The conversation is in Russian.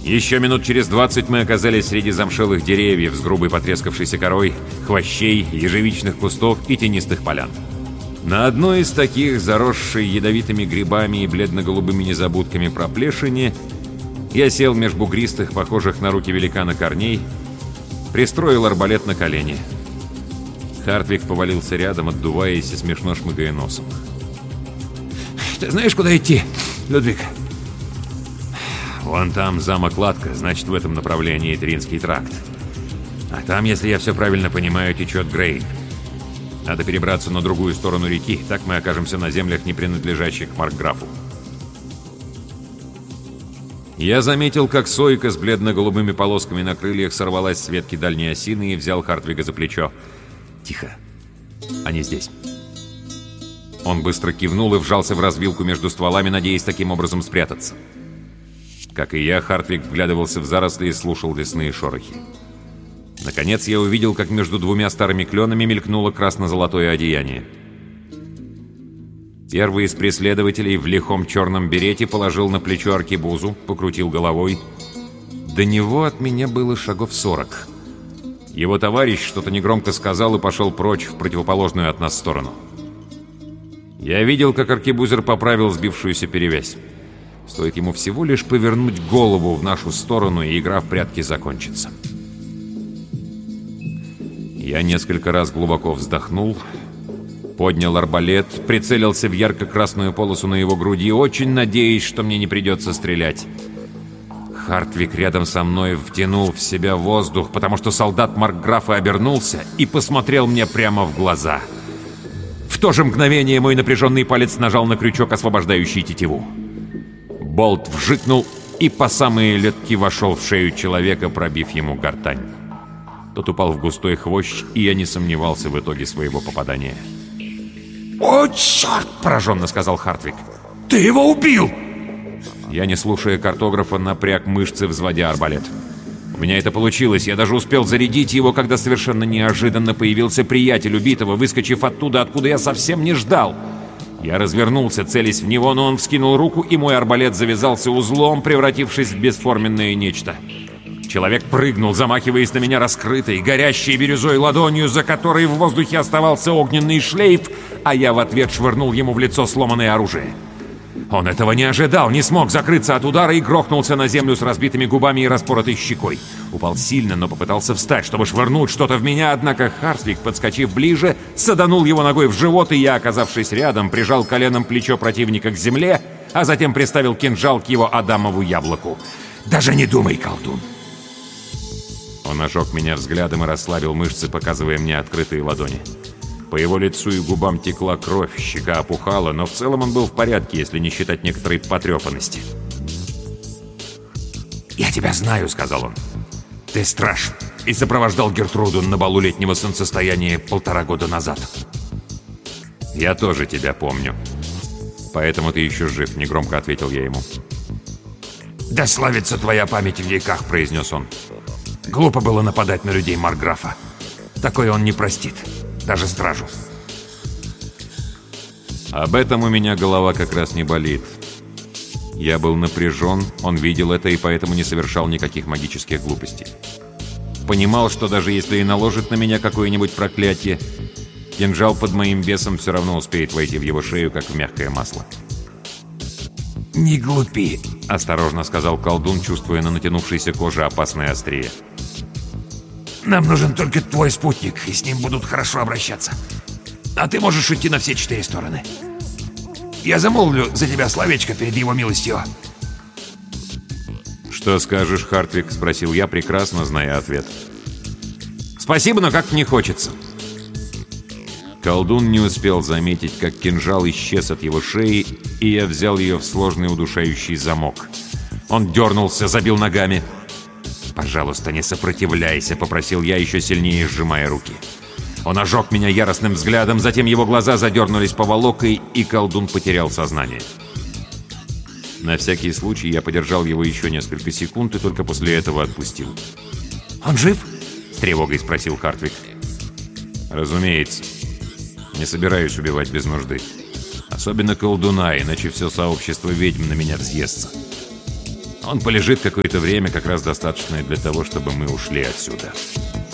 Еще минут через 20 мы оказались среди замшелых деревьев с грубой потрескавшейся корой, хвощей, ежевичных кустов и тенистых полян. На одной из таких, заросшей ядовитыми грибами и бледно-голубыми незабудками проплешине, я сел меж бугристых, похожих на руки великана корней, пристроил арбалет на колени. Хартвиг повалился рядом, отдуваясь и смешно шмыгая носом. «Ты знаешь, куда идти, Людвиг?» «Вон там замок Латка, значит, в этом направлении Тринский тракт. А там, если я все правильно понимаю, течет Грейн. Надо перебраться на другую сторону реки, так мы окажемся на землях, не принадлежащих Маркграфу». Я заметил, как сойка с бледно-голубыми полосками на крыльях сорвалась с ветки дальней осины и взял Хартвига за плечо. «Тихо. Они здесь». Он быстро кивнул и вжался в развилку между стволами, надеясь таким образом спрятаться. Как и я, Хартвиг вглядывался в заросли и слушал лесные шорохи. Наконец я увидел, как между двумя старыми кленами мелькнуло красно-золотое одеяние. Первый из преследователей в лихом черном берете положил на плечо аркебузу, покрутил головой. До него от меня было шагов 40. Его товарищ что-то негромко сказал и пошел прочь в противоположную от нас сторону. Я видел, как аркебузер поправил сбившуюся перевязь. Стоит ему всего лишь повернуть голову в нашу сторону, и игра в прятки закончится. Я несколько раз глубоко вздохнул, поднял арбалет, прицелился в ярко-красную полосу на его груди, очень надеясь, что мне не придется стрелять. Хартвиг рядом со мной втянул в себя воздух, потому что солдат Маркграфа обернулся и посмотрел мне прямо в глаза. В то же мгновение мой напряженный палец нажал на крючок, освобождающий тетиву. Болт вжикнул и по самые летки вошел в шею человека, пробив ему гортань. Тот упал в густой хвощ, и я не сомневался в итоге своего попадания. «О, черт!» – пораженно сказал Хартвиг. «Ты его убил!» Я, не слушая картографа, напряг мышцы, взводя арбалет. У меня это получилось, я даже успел зарядить его, когда совершенно неожиданно появился приятель убитого, выскочив оттуда, откуда я совсем не ждал. Я развернулся, целясь в него, но он вскинул руку, и мой арбалет завязался узлом, превратившись в бесформенное нечто. Человек прыгнул, замахиваясь на меня раскрытой, горящей бирюзой ладонью, за которой в воздухе оставался огненный шлейф, а я в ответ швырнул ему в лицо сломанное оружие. Он этого не ожидал, не смог закрыться от удара и грохнулся на землю с разбитыми губами и распоротой щекой. Упал сильно, но попытался встать, чтобы швырнуть что-то в меня, однако Хартвиг, подскочив ближе, саданул его ногой в живот, и я, оказавшись рядом, прижал коленом плечо противника к земле, а затем приставил кинжал к его адамову яблоку. «Даже не думай, колдун!» Он ожег меня взглядом и расслабил мышцы, показывая мне открытые ладони. По его лицу и губам текла кровь, щека опухала, но в целом он был в порядке, если не считать некоторой потрепанности. «Я тебя знаю», — сказал он. «Ты страж и сопровождал Гертруду на балу летнего солнцестояния 1,5 года назад». «Я тоже тебя помню. Поэтому ты еще жив», — негромко ответил я ему. «Да славится твоя память в веках», — произнес он. «Глупо было нападать на людей Маркграфа. Такое он не простит. Даже стражу». Об этом у меня голова как раз не болит. Я был напряжен, он видел это и поэтому не совершал никаких магических глупостей. Понимал, что даже если и наложит на меня какое-нибудь проклятие, кинжал под моим бесом все равно успеет войти в его шею, как в мягкое масло. «Не глупи», — осторожно сказал колдун, чувствуя на натянувшейся коже опасное острие. «Нам нужен только твой спутник, и с ним будут хорошо обращаться. А ты можешь идти на все 4 стороны. Я замолвлю за тебя словечко перед его милостью». «Что скажешь, Хартвиг?» — спросил я, прекрасно зная ответ. «Спасибо, но как-то не хочется». Колдун не успел заметить, как кинжал исчез от его шеи, и я взял ее в сложный удушающий замок. Он дернулся, забил ногами. «Пожалуйста, не сопротивляйся», — попросил я, еще сильнее сжимая руки. Он ожег меня яростным взглядом, затем его глаза задернулись поволокой, и колдун потерял сознание. На всякий случай я подержал его еще несколько секунд и только после этого отпустил. «Он жив?» — с тревогой спросил Хартвиг. «Разумеется. Не собираюсь убивать без нужды. Особенно колдуна, иначе все сообщество ведьм на меня взъестся. Он полежит какое-то время, как раз достаточное для того, чтобы мы ушли отсюда.